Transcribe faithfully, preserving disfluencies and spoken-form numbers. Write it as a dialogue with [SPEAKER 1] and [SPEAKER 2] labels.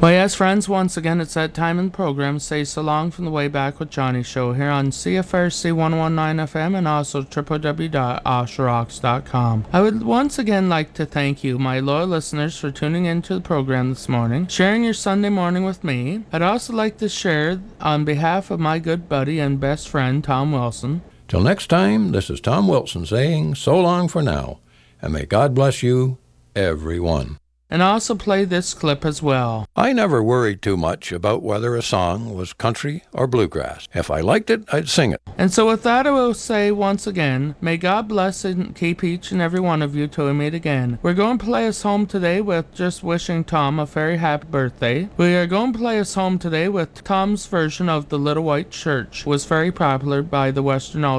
[SPEAKER 1] Well, yes, friends, once again, it's that time in the program. Say so long from the Way Back with Johnny show here on C F R C one oh one nine F M and also w w w dot osher rocks dot com. I would once again like to thank you, my loyal listeners, for tuning into the program this morning, sharing your Sunday morning with me. I'd also like to share on behalf of my good buddy and best friend, Tom Wilson.
[SPEAKER 2] Till next time, this is Tom Wilson saying so long for now, and may God bless you, everyone.
[SPEAKER 1] And also play this clip as well.
[SPEAKER 2] I never worried too much about whether a song was country or bluegrass. If I liked it, I'd sing it.
[SPEAKER 1] And so with that, I will say once again, may God bless and keep each and every one of you till we meet again. We're going to play us home today with just wishing Tom a very happy birthday. We are going to play us home today with Tom's version of The Little White Church. It was very popular by the Western